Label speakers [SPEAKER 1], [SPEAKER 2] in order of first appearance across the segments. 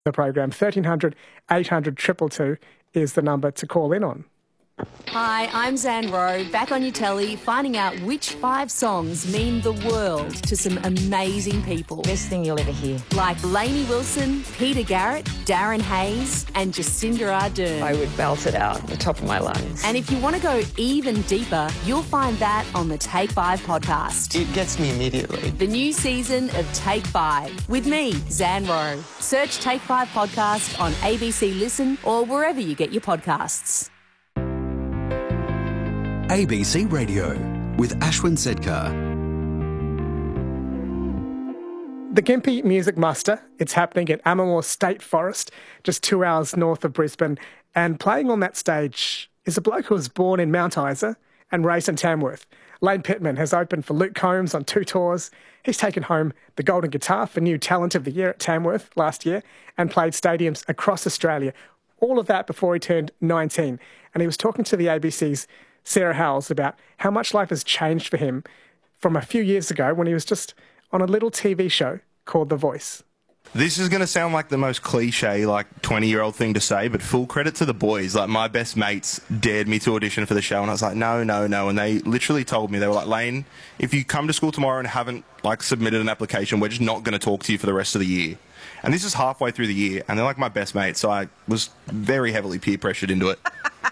[SPEAKER 1] The program 1300 800 222 is the number to call in on.
[SPEAKER 2] Hi, I'm Zan Rowe, back on your telly, finding out which 5 songs mean the world to some amazing people.
[SPEAKER 3] Best thing you'll ever hear.
[SPEAKER 2] Like Lainey Wilson, Peter Garrett, Darren Hayes and Jacinda Ardern.
[SPEAKER 3] I would belt it out at the top of my lungs.
[SPEAKER 2] And if you want to go even deeper, you'll find that on the Take 5 podcast.
[SPEAKER 4] It gets me immediately.
[SPEAKER 2] The new season of Take 5 with me, Zan Rowe. Search Take 5 podcast on ABC Listen or wherever you get your podcasts.
[SPEAKER 5] ABC Radio with Ashwin Sedkar.
[SPEAKER 1] The Gympie Music Muster, it's happening at Ammermoor State Forest, just 2 hours north of Brisbane, and playing on that stage is a bloke who was born in Mount Isa and raised in Tamworth. Lane Pittman has opened for Luke Combs on 2 tours. He's taken home the Golden Guitar for New Talent of the Year at Tamworth last year and played stadiums across Australia. All of that before he turned 19. And he was talking to the ABC's Sarah Howells about how much life has changed for him from a few years ago when he was just on a little TV show called The Voice.
[SPEAKER 6] This is going to sound like the most cliche, 20-year-old thing to say, but full credit to the boys. My best mates dared me to audition for the show, and I was like, no. And they literally told me, they were like, Lane, if you come to school tomorrow and haven't, submitted an application, we're just not going to talk to you for the rest of the year. And this is halfway through the year, and they're my best mates, so I was very heavily peer pressured into it.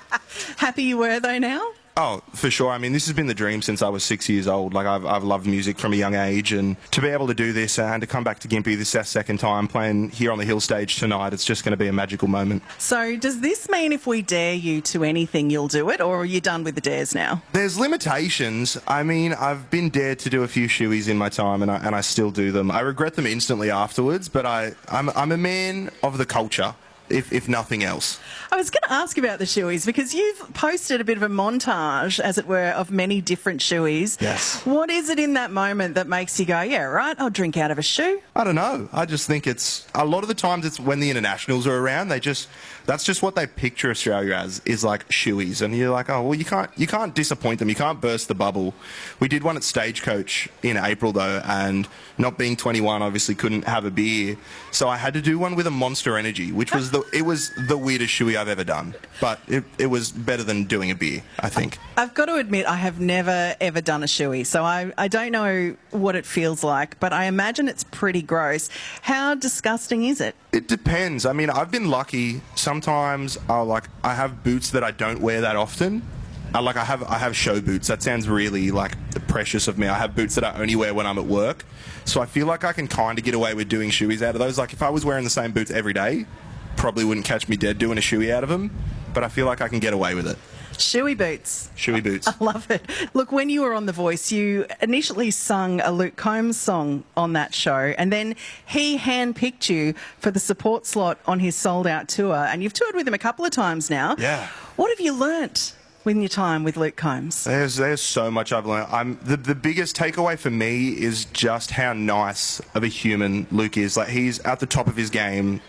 [SPEAKER 7] Happy you were, though, now?
[SPEAKER 6] Oh, for sure. I mean, this has been the dream since I was 6 years old. I've loved music from a young age, and to be able to do this and to come back to Gympie, this is our second time playing here on the Hill stage tonight, it's just going to be a magical moment.
[SPEAKER 7] So does this mean if we dare you to anything, you'll do it, or are you done with the dares now?
[SPEAKER 6] There's limitations. I mean, I've been dared to do a few shoeies in my time, and I still do them. I regret them instantly afterwards, but I'm a man of the culture. If nothing else.
[SPEAKER 7] I was going to ask about the shoeies because you've posted a bit of a montage, as it were, of many different shoeies.
[SPEAKER 6] Yes.
[SPEAKER 7] What is it in that moment that makes you go, yeah, right, I'll drink out of a shoe?
[SPEAKER 6] I don't know. I just think a lot of the times it's when the internationals are around, that's just what they picture Australia as, is shoeies. And you're like, oh, well, you can't disappoint them. You can't burst the bubble. We did one at Stagecoach in April, though, and not being 21, obviously couldn't have a beer. So I had to do one with a Monster Energy, which was it was the weirdest shoey I've ever done. But it was better than doing a beer, I think.
[SPEAKER 7] I've got to admit, I have never, ever done a shoey, so I don't know what it feels like, but I imagine it's pretty gross. How disgusting is it?
[SPEAKER 6] It depends. I mean, I've been lucky. Sometimes I have boots that I don't wear that often. I have show boots. That sounds really precious of me. I have boots that I only wear when I'm at work. So I feel like I can kind of get away with doing shoeies out of those. If I was wearing the same boots every day, probably wouldn't catch me dead doing a shoey out of them. But I feel like I can get away with it.
[SPEAKER 7] Shoey boots.
[SPEAKER 6] Shoey boots.
[SPEAKER 7] I love it. Look, when you were on The Voice, you initially sung a Luke Combs song on that show, and then he handpicked you for the support slot on his sold-out tour, and you've toured with him a couple of times now.
[SPEAKER 6] Yeah.
[SPEAKER 7] What have you learnt in your time with Luke Combs?
[SPEAKER 6] There's so much I've learned. The biggest takeaway for me is just how nice of a human Luke is. He's at the top of his game.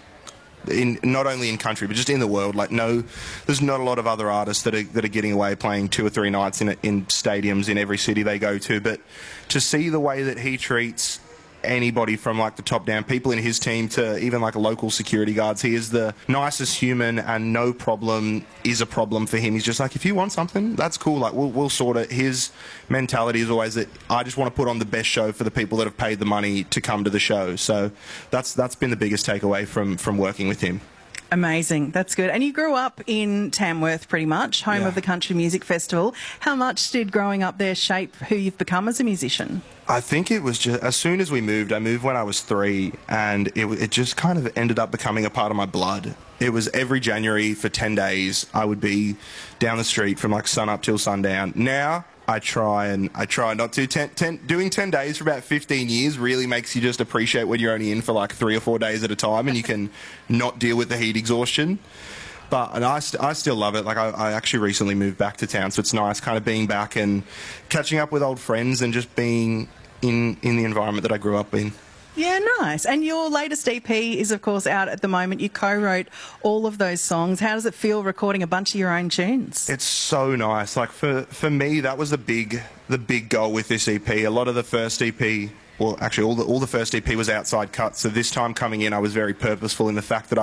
[SPEAKER 6] Not only in country but just in the world. There's not a lot of other artists that are getting away playing 2 or 3 nights in stadiums in every city they go to. But to see the way that he treats anybody from the top down, people in his team to even local security guards, he is the nicest human, and no problem is a problem for him. He's just if you want something, that's cool, we'll sort it. His mentality is always that I just want to put on the best show for the people that have paid the money to come to the show. So that's been the biggest takeaway from working with him.
[SPEAKER 7] Amazing. That's good. And you grew up in Tamworth pretty much, home of the Country Music Festival. How much did growing up there shape who you've become as a musician?
[SPEAKER 6] I think it was just, as soon as we moved, I moved when I was 3, and it just kind of ended up becoming a part of my blood. It was every January for 10 days, I would be down the street from sun up till sundown. Now, I try not to. Doing 10 days for about 15 years really makes you just appreciate when you're only in for 3 or 4 days at a time, and you can not deal with the heat exhaustion. But I still love it. I actually recently moved back to town, so it's nice kind of being back and catching up with old friends and just being in the environment that I grew up in.
[SPEAKER 7] Yeah, nice. And your latest EP is, of course, out at the moment. You co-wrote all of those songs. How does it feel recording a bunch of your own tunes?
[SPEAKER 6] It's so nice. For me, that was the big goal with this EP. A lot of the first EP well, actually, all the first EP was outside cut. So this time coming in, I was very purposeful in the fact that